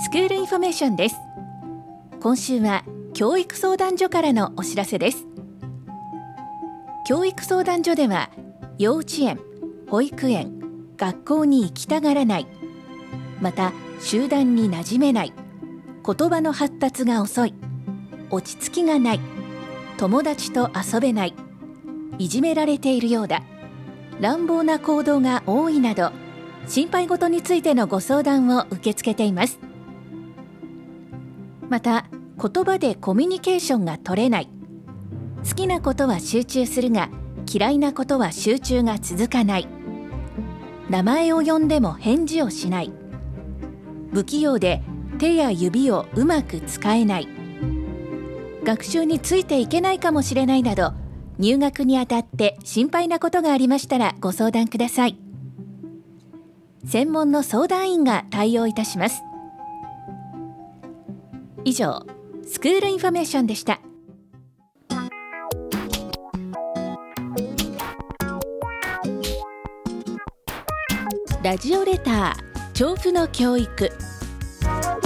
スクールインフォメーションです。今週は教育相談所からのお知らせです。教育相談所では幼稚園、保育園、学校に行きたがらない、また集団に馴染めない、言葉の発達が遅い、落ち着きがない、友達と遊べない、いじめられているようだ、乱暴な行動が多いなど、心配事についてのご相談を受け付けています。また、言葉でコミュニケーションが取れない、好きなことは集中するが嫌いなことは集中が続かない、名前を呼んでも返事をしない、不器用で手や指をうまく使えない、学習についていけないかもしれないなど、入学にあたって心配なことがありましたらご相談ください。専門の相談員が対応いたします。以上、スクールインフォメーションでした。ラジオレター、調布の教育。